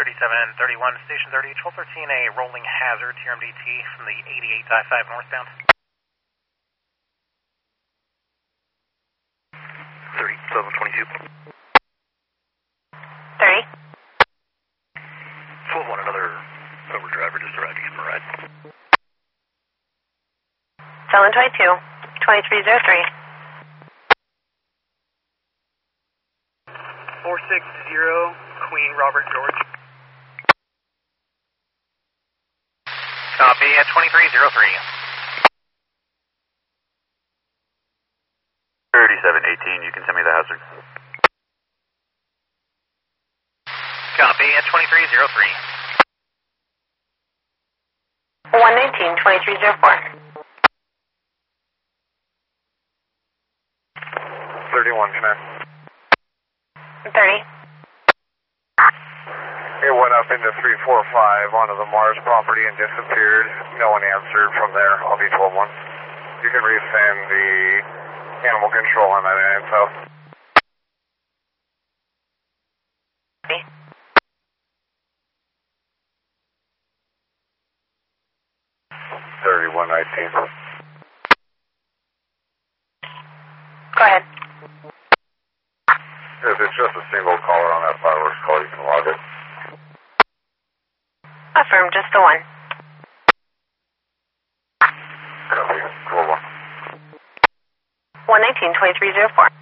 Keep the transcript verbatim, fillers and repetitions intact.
thirty-seven thirty-one, Station thirty, twelve thirteen, a rolling hazard, T R M D T from the eighty-eight I five northbound. thirty-seven twenty-two. thirty. twelve one, another Uber driver just arrived to give him a ride. seven twenty-two, twenty-three oh three. four six zero, Queen Robert George. Copy at twenty-three oh three. thirty-seven eighteen, you can send me the hazard. Copy at twenty-three oh three. one nineteen, twenty-three oh four. thirty-one, connect. thirty. It went up into three four five onto the Mars property and disappeared. No one answered from there. I'll be twelve one. You can resend the animal control on that info. thirty-one nineteen. Go ahead. If it's just a single caller on that fireworks call, you can log it. Affirm, just the one. Copy. twelve one. one nineteen, twenty-three oh four.